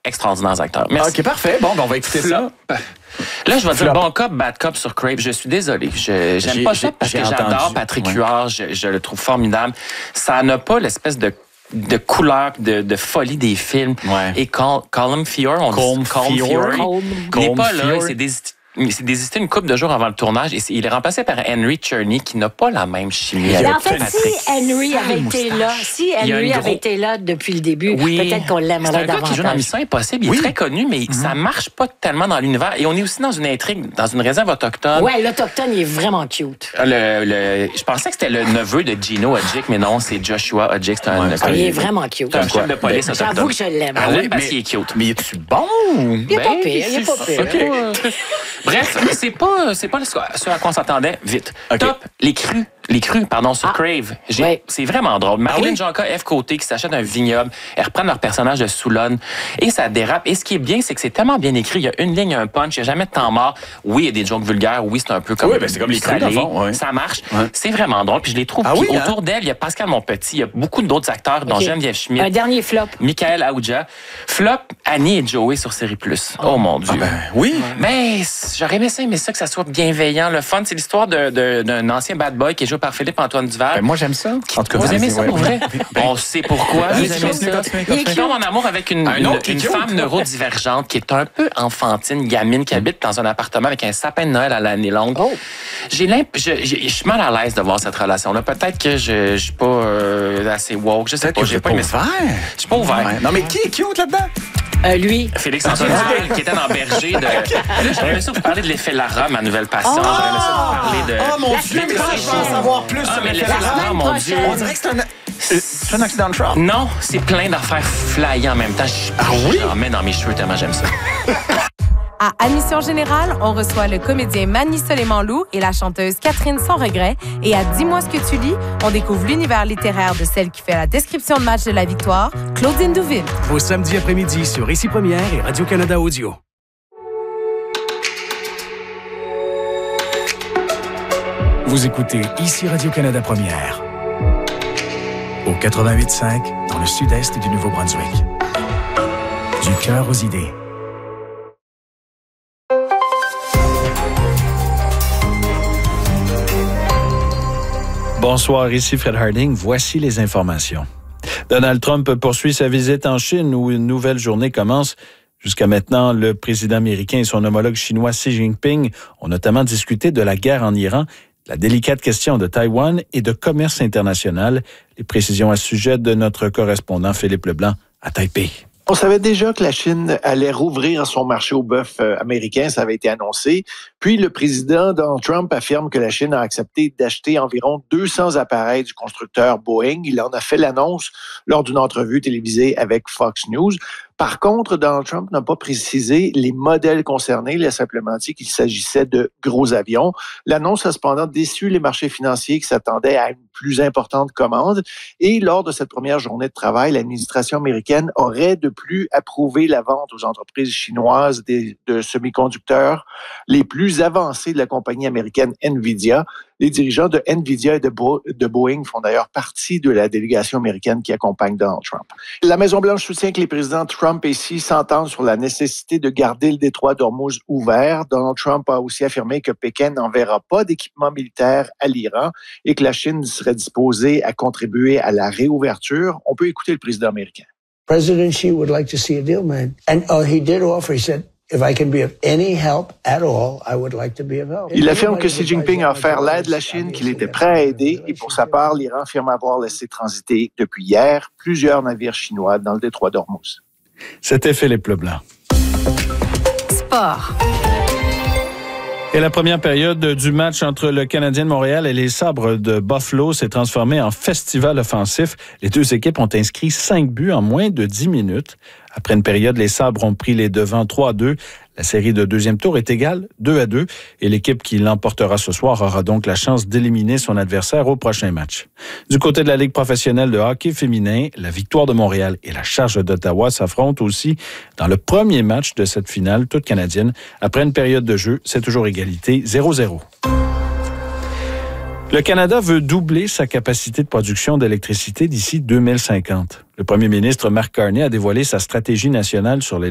extraordinaires acteurs. Merci. OK, parfait. Bon, ben on va écouter ça. Là, je vais dire bon cop, bad cop sur Crave. Je suis désolé. J'aime pas ça parce que j'adore Patrick Huard. Je le trouve formidable. Ça n'a pas l'espèce de couleur, de folie des films. Ouais. Et Colm Feore, n'est pas là. Il s'est désisté une couple de jours avant le tournage et il est remplacé par Henry Czerny qui n'a pas la même chimie. En fait, si Henry avait été là depuis le début, peut-être qu'on l'aimerait davantage. C'est un gars qui joue dans Mission Impossible. Il est très connu, mais ça marche pas tellement dans l'univers. Et on est aussi dans une intrigue, dans une réserve autochtone. Ouais, l'autochtone, il est vraiment cute. Je pensais que c'était le neveu de Gino Hodgick, mais non, c'est Joshua Hodgick. Il est vraiment cute. C'est un chef de police autochtone. J'avoue que je l'aime. Parce qu'il est cute. Mais es-tu bon? Il est pas pire, il est pas pire. Bref, c'est pas ce à quoi on s'attendait. Vite. Okay. Top, les crues sur Crave. C'est vraiment drôle. Marilyn Jonca, F. Côté, qui s'achètent un vignoble, elles reprennent leur personnage de Soulonne et ça dérape. Et ce qui est bien, c'est que c'est tellement bien écrit. Il y a une ligne, un punch, il n'y a jamais de temps mort. Oui, il y a des jokes vulgaires. Oui, c'est un peu comme. Oui, c'est comme les crues, dans le fond. Ouais. Ça marche. Ouais. C'est vraiment drôle. Puis je les trouve. Autour d'elle, il y a Pascal Monpetit. Il y a beaucoup d'autres acteurs, dont Geneviève Schmidt. Un dernier flop. Michael Aouja. Flop, Annie et Joey sur Série Plus. Oh mon Dieu. Oui. Mais j'aurais aimé ça, que ça soit bienveillant. Le fun, c'est l'histoire d'un ancien bad boy qui est joué par Philippe-Antoine Duval. Moi, j'aime ça. En tout cas, vous aimez ça pour vrai? On sait pourquoi vous aimez ça. Il tombe en amour avec une femme neurodivergente qui est un peu enfantine, gamine, qui habite dans un appartement avec un sapin de Noël à l'année longue. Je suis mal à l'aise de voir cette relation-là. Peut-être que je suis pas assez woke. Je sais pas. J'ai pas aimé ça. Je suis pas ouvert. Non, mais qui est cute là-dedans? Lui. Félix-Antoine Duval, qui était dans Berger. J'aurais aimé ça vous parler de l'effet Lara, ma nouvelle passion. J'aurais aimé ça vous parler de... Oh mon Dieu, mais je veux en savoir plus sur l'effet Lara, mon Dieu. On dirait que c'est un accident de Trump. Non, c'est plein d'affaires flyées en même temps. J'en mets dans mes cheveux tellement j'aime ça. À Admission Générale, on reçoit le comédien Manny Soleiman-Loup et la chanteuse Catherine Sans Regret. Et à Dis-moi ce que tu lis, on découvre l'univers littéraire de celle qui fait la description de match de la victoire, Claudine Douville. Au samedi après-midi sur Ici Première et Radio-Canada Audio. Vous écoutez Ici Radio-Canada Première. Au 88.5, dans le sud-est du Nouveau-Brunswick. Du cœur aux idées. Bonsoir, ici Fred Harding. Voici les informations. Donald Trump poursuit sa visite en Chine où une nouvelle journée commence. Jusqu'à maintenant, le président américain et son homologue chinois Xi Jinping ont notamment discuté de la guerre en Iran, la délicate question de Taïwan et de commerce international. Les précisions à ce sujet de notre correspondant Philippe Leblanc à Taipei. On savait déjà que la Chine allait rouvrir son marché au bœuf américain, ça avait été annoncé. Puis le président Donald Trump affirme que la Chine a accepté d'acheter environ 200 appareils du constructeur Boeing. Il en a fait l'annonce lors d'une entrevue télévisée avec Fox News. Par contre, Donald Trump n'a pas précisé les modèles concernés. Il a simplement dit qu'il s'agissait de gros avions. L'annonce a cependant déçu les marchés financiers qui s'attendaient à une plus importante commande. Et lors de cette première journée de travail, l'administration américaine aurait de plus approuvé la vente aux entreprises chinoises de semi-conducteurs les plus avancés de la compagnie américaine NVIDIA. Les dirigeants de NVIDIA et de Boeing font d'ailleurs partie de la délégation américaine qui accompagne Donald Trump. La Maison-Blanche soutient que les présidents Trump et Xi s'entendent sur la nécessité de garder le détroit d'Ormuz ouvert. Donald Trump a aussi affirmé que Pékin n'enverra pas d'équipement militaire à l'Iran et que la Chine serait disposée à contribuer à la réouverture. On peut écouter le président américain. President Xi would like to see a deal, man. And he did offer, he said, if I can be of any help at all, I would like to be of help. Il affirme que Xi Jinping a offert l'aide de la Chine, qu'il était prêt à aider, et pour sa part, l'Iran affirme avoir laissé transiter depuis hier plusieurs navires chinois dans le détroit d'Ormuz. C'était Philippe Leblanc. Sport. Et la première période du match entre le Canadien de Montréal et les Sabres de Buffalo s'est transformée en festival offensif. Les deux équipes ont inscrit 5 buts en moins de 10 minutes. Après une période, les Sabres ont pris les devants 3-2. La série de deuxième tour est égale 2-2 et l'équipe qui l'emportera ce soir aura donc la chance d'éliminer son adversaire au prochain match. Du côté de la Ligue professionnelle de hockey féminin, la Victoire de Montréal et la Charge d'Ottawa s'affrontent aussi dans le premier match de cette finale toute canadienne. Après une période de jeu, c'est toujours égalité 0-0. Le Canada veut doubler sa capacité de production d'électricité d'ici 2050. Le premier ministre Mark Carney a dévoilé sa stratégie nationale sur